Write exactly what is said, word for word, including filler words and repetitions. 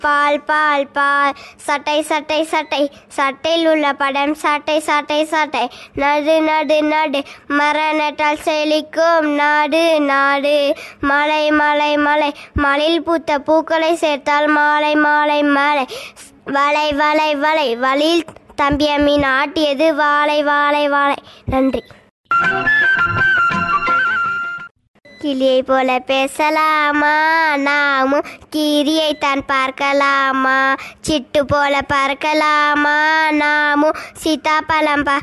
பால் பால் பால் சட்டை சட்டை சட்டை சட்டையில் உள்ள படம் சட்டை சட்டை சட்டை நடு நடு நடு மர நட்டால் செழிக்கும் நாடு நாடு மலை மலை மலை மலையில் பூத்த பூக்களை சேர்த்தால் மாலை மாலை மாலை வலை வலை வலை வழியில் தம்பிய மீன் ஆட்டியது வாழை வாழை வாழை. நன்றி. கிளியை போல பேசலாமா நாமும் கீரியைத்தான் பார்க்கலாமா சிட்டு போல பறக்கலாமா நாமும் சீதாப்பழம்